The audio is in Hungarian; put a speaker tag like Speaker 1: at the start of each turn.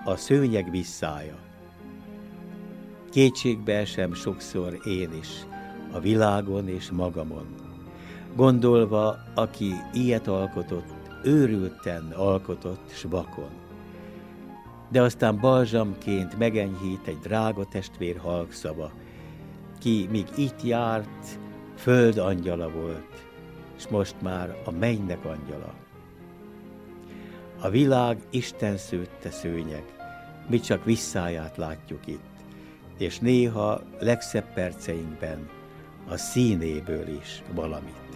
Speaker 1: a szőnyeg visszája. Kétségbe esem sokszor én is, a világon és magamon, gondolva, aki ilyet alkotott, őrülten alkotott s vakon. De aztán balzsamként megenyhít egy drága testvér halkszava, ki míg itt járt, föld angyala volt, s most már a mennynek angyala. A világ Isten szőtte szőnyeg, mi csak visszáját látjuk itt, és néha legszebb perceinkben a színéből is valamit.